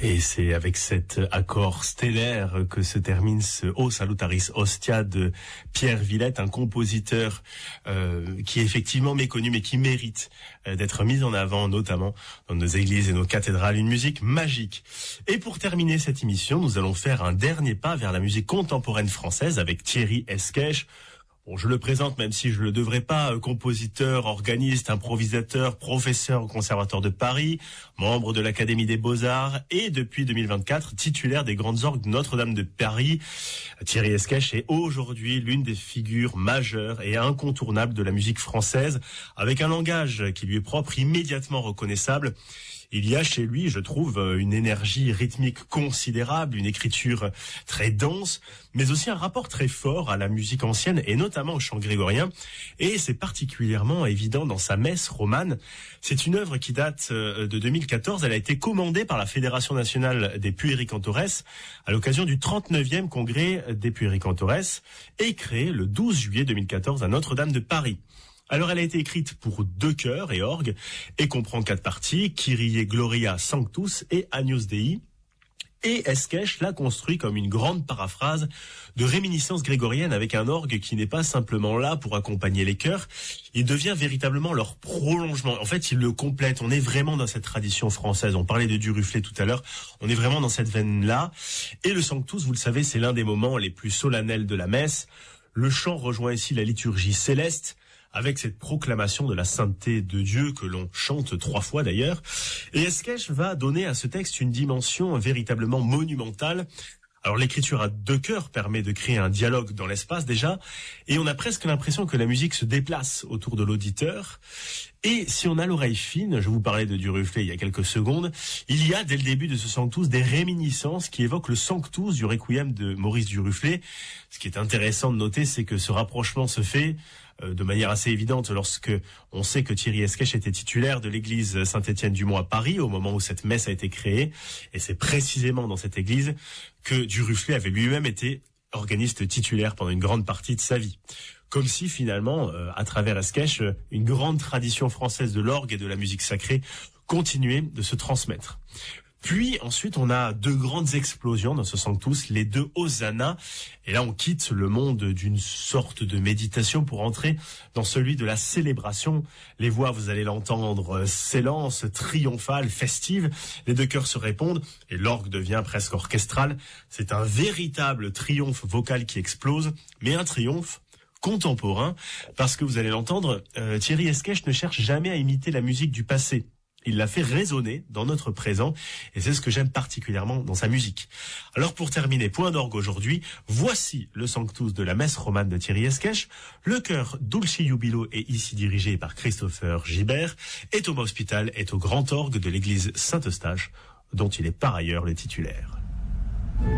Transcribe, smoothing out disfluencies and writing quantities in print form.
Et c'est avec cet accord stellaire que se termine ce O Salutaris Ostia de Pierre Villette, un compositeur qui est effectivement méconnu mais qui mérite d'être mis en avant, notamment dans nos églises et nos cathédrales, une musique magique. Et pour terminer cette émission, nous allons faire un dernier pas vers la musique contemporaine française avec Thierry Esquèche. Bon, je le présente, même si je le devrais pas, compositeur, organiste, improvisateur, professeur au Conservatoire de Paris, membre de l'Académie des Beaux-Arts et depuis 2024, titulaire des grandes orgues de Notre-Dame de Paris. Thierry Esquèche est aujourd'hui l'une des figures majeures et incontournables de la musique française, avec un langage qui lui est propre, immédiatement reconnaissable. Il y a chez lui, je trouve, une énergie rythmique considérable, une écriture très dense, mais aussi un rapport très fort à la musique ancienne et notamment au chant grégorien. Et c'est particulièrement évident dans sa messe romane. C'est une œuvre qui date de 2014. Elle a été commandée par la Fédération nationale des puéricantores à l'occasion du 39e congrès des puéricantores et créée le 12 juillet 2014 à Notre-Dame de Paris. Alors, elle a été écrite pour 2 chœurs et orgue et comprend 4 parties, Kyrie Gloria Sanctus et Agnus Dei. Et Esquèche l'a construit comme une grande paraphrase de réminiscence grégorienne avec un orgue qui n'est pas simplement là pour accompagner les chœurs, il devient véritablement leur prolongement. En fait, il le complète. On est vraiment dans cette tradition française. On parlait de Duruflé tout à l'heure. On est vraiment dans cette veine-là. Et le Sanctus, vous le savez, c'est l'un des moments les plus solennels de la messe. Le chant rejoint ici la liturgie céleste, avec cette proclamation de la sainteté de Dieu que l'on chante 3 fois d'ailleurs. Et Esquèche va donner à ce texte une dimension véritablement monumentale. Alors l'écriture à 2 chœurs permet de créer un dialogue dans l'espace déjà, et on a presque l'impression que la musique se déplace autour de l'auditeur. Et si on a l'oreille fine, je vous parlais de Duruflé il y a quelques secondes, il y a dès le début de ce Sanctus des réminiscences qui évoquent le Sanctus du Requiem de Maurice Duruflé. Ce qui est intéressant de noter, c'est que ce rapprochement se fait de manière assez évidente lorsque on sait que Thierry Esquèche était titulaire de l'église Saint-Étienne-du-Mont à Paris au moment où cette messe a été créée. Et c'est précisément dans cette église que Duruflé avait lui-même été organiste titulaire pendant une grande partie de sa vie. Comme si finalement, à travers Esquèche, une grande tradition française de l'orgue et de la musique sacrée continuait de se transmettre. Puis ensuite, on a 2 grandes explosions dans ce Sanctus, les 2 Hosanna. Et là, on quitte le monde d'une sorte de méditation pour entrer dans celui de la célébration. Les voix, vous allez l'entendre, s'élancent, triomphales, festives. Les 2 chœurs se répondent et l'orgue devient presque orchestral. C'est un véritable triomphe vocal qui explose, mais un triomphe contemporain, parce que vous allez l'entendre, Thierry Esquèche ne cherche jamais à imiter la musique du passé. Il l'a fait résonner dans notre présent, et c'est ce que j'aime particulièrement dans sa musique. Alors pour terminer, point d'orgue aujourd'hui, voici le Sanctus de la messe romane de Thierry Esquèche. Le chœur Dulci Jubilo est ici dirigé par Christopher Gibert, et Thomas Hospital est au grand orgue de l'église Saint-Eustache, dont il est par ailleurs le titulaire.